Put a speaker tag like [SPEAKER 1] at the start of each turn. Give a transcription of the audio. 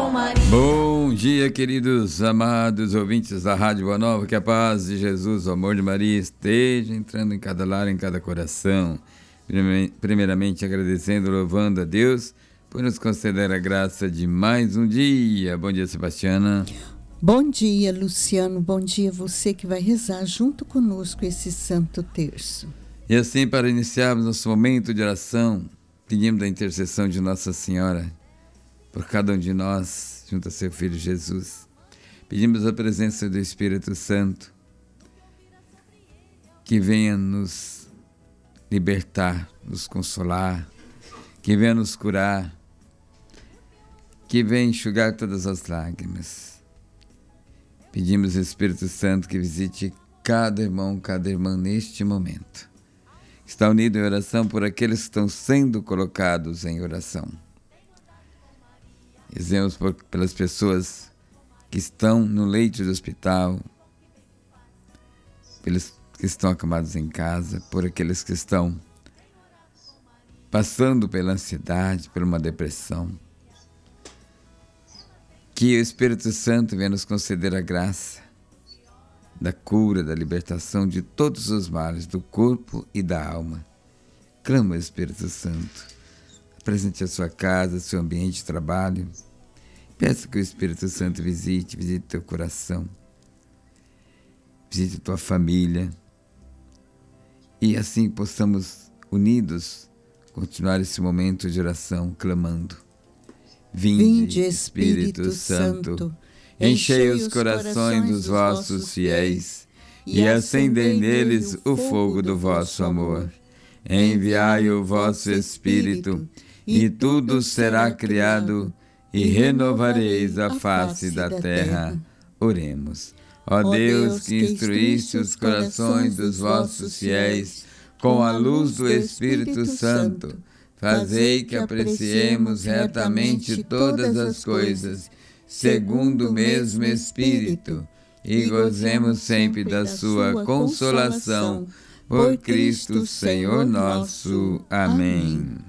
[SPEAKER 1] com Maria.
[SPEAKER 2] Bom dia, queridos amados ouvintes da Rádio Boa Nova, que a paz de Jesus, o amor de Maria esteja entrando em cada lar, em cada coração. Primeiramente agradecendo, louvando a Deus por nos conceder a graça de mais um dia. Bom dia, Sebastiana.
[SPEAKER 3] Bom dia, Luciano. Bom dia você que vai rezar junto conosco esse Santo Terço.
[SPEAKER 2] E assim, para iniciarmos nosso momento de oração, pedimos a intercessão de Nossa Senhora por cada um de nós, junto a seu Filho Jesus. Pedimos a presença do Espírito Santo, que venha nos libertar, nos consolar, que venha nos curar, que venha enxugar todas as lágrimas. Pedimos ao Espírito Santo que visite cada irmão, cada irmã neste momento. Está unido em oração por aqueles que estão sendo colocados em oração. Rezemos pelas pessoas que estão no leito do hospital, pelos que estão acamados em casa, por aqueles que estão passando pela ansiedade, por uma depressão. Que o Espírito Santo venha nos conceder a graça da cura, da libertação de todos os males do corpo e da alma. Clama ao Espírito Santo. Apresente a sua casa, seu ambiente de trabalho. Peça que o Espírito Santo visite teu coração. Visite tua família. E assim possamos, unidos, continuar esse momento de oração, clamando.
[SPEAKER 3] Vinde, Espírito Santo,
[SPEAKER 2] enchei os corações dos vossos fiéis e acendei neles o fogo do vosso amor. Enviai o vosso Espírito, e tudo será criado, e renovareis a face da terra. Oremos. Ó Deus, que instruíste os corações dos vossos fiéis com a luz do Espírito Santo, fazei que apreciemos retamente todas as coisas, segundo o mesmo Espírito, e gozemos sempre da sua consolação, por Cristo Senhor nosso. Amém.